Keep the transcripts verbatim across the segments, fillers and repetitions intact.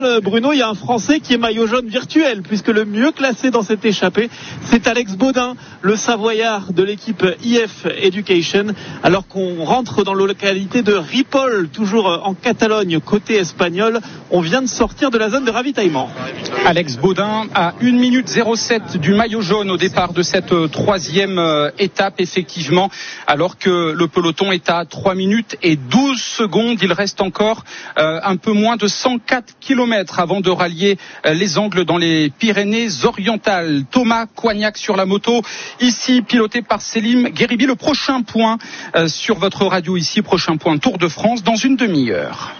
Bruno, il y a un Français qui est maillot jaune virtuel, puisque le mieux classé dans cette échappée, c'est Alex Baudin, le Savoyard de l'équipe I F Education, alors qu'on rentre dans la localité de Ripoll, toujours en Catalogne, côté espagnol. On vient de sortir de la zone de ravitaillement. Alex Baudin à une minute zéro sept du maillot jaune au départ de cette troisième étape, effectivement, alors que le peloton est à trois minutes et douze secondes. Il reste encore euh, un peu moins de cent quatre kilomètres avant de rallier les Angles dans les Pyrénées-Orientales. Thomas Coignac sur la moto, ici piloté par Selim Gueribi. Le prochain point euh, sur votre radio ici, prochain point Tour de France dans une demi-heure.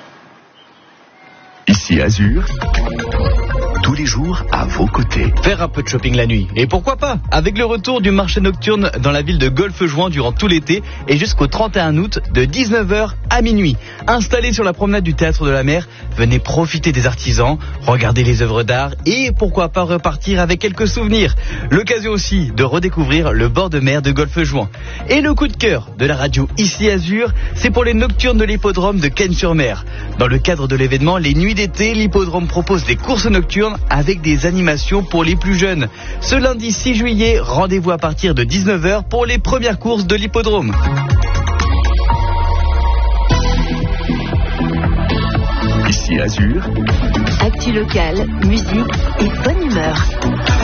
Ici Azur, tous les jours à vos côtés. Faire un peu de shopping la nuit. Et pourquoi pas? Avec le retour du marché nocturne dans la ville de Golfe-Juan durant tout l'été et jusqu'au trente et un août de dix-neuf heures à minuit. Installé sur la promenade du Théâtre de la Mer, venez profiter des artisans, regarder les œuvres d'art et pourquoi pas repartir avec quelques souvenirs. L'occasion aussi de redécouvrir le bord de mer de Golfe-Juan. Et le coup de cœur de la radio Ici Azur, c'est pour les nocturnes de l'hippodrome de Cannes-sur-Mer. Dans le cadre de l'événement Les Nuits d'été, l'hippodrome propose des courses nocturnes avec des animations pour les plus jeunes. Ce lundi six juillet, rendez-vous à partir de dix-neuf heures pour les premières courses de l'hippodrome. Ici Azur. Actu locale, musique et bonne humeur.